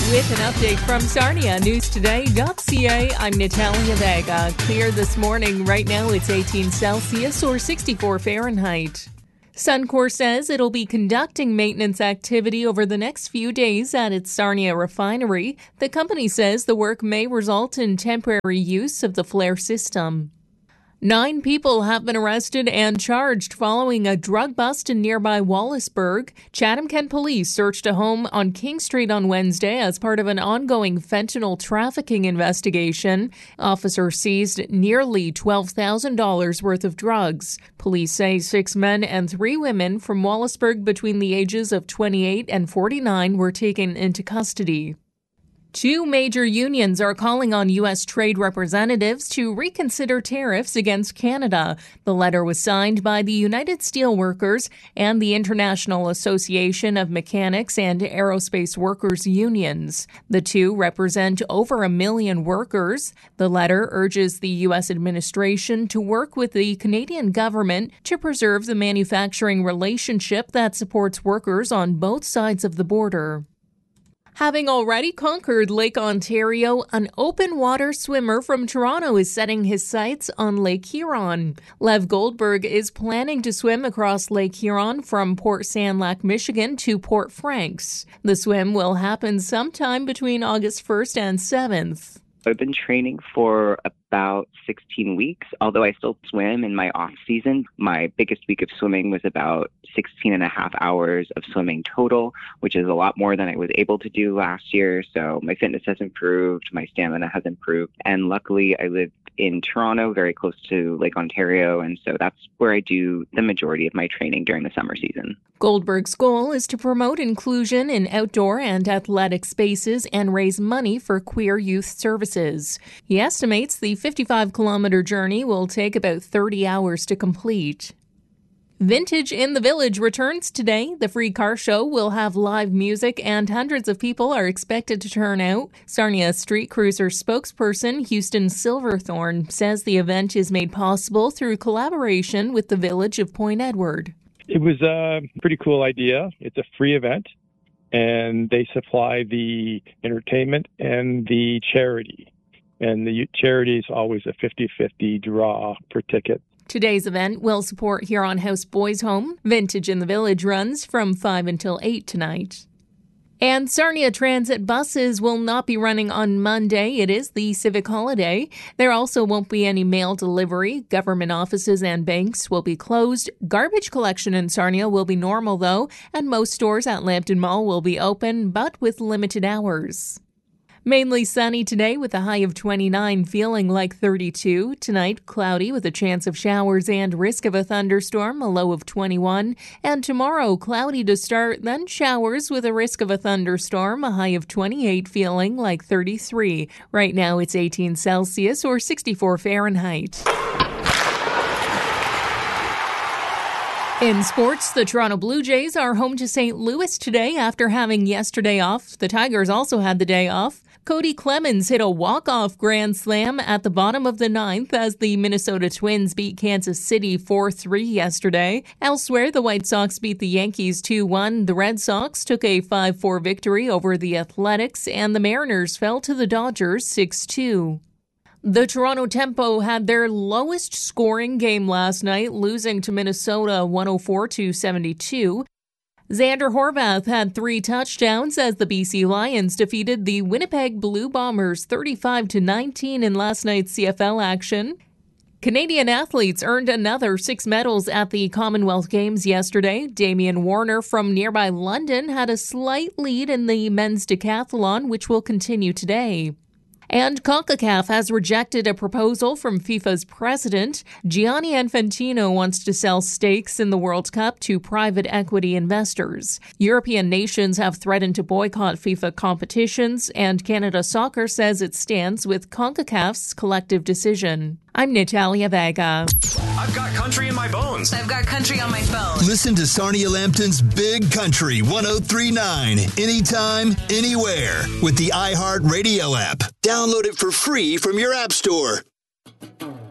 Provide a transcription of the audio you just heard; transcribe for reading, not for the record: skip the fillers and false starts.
With an update from Sarnia, newstoday.ca, I'm Natalia Vega. Clear this morning. Right now it's 18 Celsius or 64 Fahrenheit. Suncor says it'll be conducting maintenance activity over the next few days at its Sarnia refinery. The company says the work may result in temporary use of the flare system. 9 people have been arrested and charged following a drug bust in nearby Wallaceburg. Chatham-Kent police searched a home on King Street on Wednesday as part of an ongoing fentanyl trafficking investigation. Officers seized nearly $12,000 worth of drugs. Police say 6 men and 3 women from Wallaceburg between the ages of 28 and 49 were taken into custody. 2 major unions are calling on U.S. trade representatives to reconsider tariffs against Canada. The letter was signed by the United Steelworkers and the International Association of Mechanics and Aerospace Workers unions. The 2 represent over 1 million workers. The letter urges the U.S. administration to work with the Canadian government to preserve the manufacturing relationship that supports workers on both sides of the border. Having already conquered Lake Ontario, an open water swimmer from Toronto is setting his sights on Lake Huron. Lev Goldberg is planning to swim across Lake Huron from Port Sanilac, Michigan to Port Franks. The swim will happen sometime between August 1st and 7th. I've been training for about 16 weeks, although I still swim in my off season. My biggest week of swimming was about 16 and a half hours of swimming total, which is a lot more than I was able to do last year. So my fitness has improved, my stamina has improved, and luckily I live in Toronto, very close to Lake Ontario, and so that's where I do the majority of my training during the summer season. Goldberg's goal is to promote inclusion in outdoor and athletic spaces and raise money for queer youth services. He estimates the 55-kilometer journey will take about 30 hours to complete. Vintage in the Village returns today. The free car show will have live music and hundreds of people are expected to turn out. Sarnia Street Cruiser spokesperson Houston Silverthorne says the event is made possible through collaboration with the Village of Point Edward. It was a pretty cool idea. It's a free event, and they supply the entertainment and the charity. And the charity is always a 50-50 draw per ticket. Today's event will support Huron House Boys Home. Vintage in the Village runs from 5 until 8 tonight. And Sarnia Transit buses will not be running on Monday. It is the civic holiday. There also won't be any mail delivery. Government offices and banks will be closed. Garbage collection in Sarnia will be normal, though, and most stores at Lambton Mall will be open, but with limited hours. Mainly sunny today with a high of 29, feeling like 32. Tonight, cloudy with a chance of showers and risk of a thunderstorm, a low of 21. And tomorrow, cloudy to start, then showers with a risk of a thunderstorm, a high of 28, feeling like 33. Right now, it's 18 Celsius or 64 Fahrenheit. In sports, the Toronto Blue Jays are home to St. Louis today after having yesterday off. The Tigers also had the day off. Cody Clemens hit a walk-off grand slam at the bottom of the 9th as the Minnesota Twins beat Kansas City 4-3 yesterday. Elsewhere, the White Sox beat the Yankees 2-1. The Red Sox took a 5-4 victory over the Athletics, and the Mariners fell to the Dodgers 6-2. The Toronto Tempo had their lowest scoring game last night, losing to Minnesota 104-72. Xander Horvath had 3 touchdowns as the BC Lions defeated the Winnipeg Blue Bombers 35-19 in last night's CFL action. Canadian athletes earned another 6 medals at the Commonwealth Games yesterday. Damian Warner from nearby London had a slight lead in the men's decathlon, which will continue today. And CONCACAF has rejected a proposal from FIFA's president. Gianni Infantino wants to sell stakes in the World Cup to private equity investors. European nations have threatened to boycott FIFA competitions, and Canada Soccer says it stands with CONCACAF's collective decision. I'm Natalia Vega. I've got country in my bones. I've got country on my phone. Listen to Sarnia Lambton's Big Country 103.9 anytime, anywhere with the iHeart Radio app. Download it for free from your app store.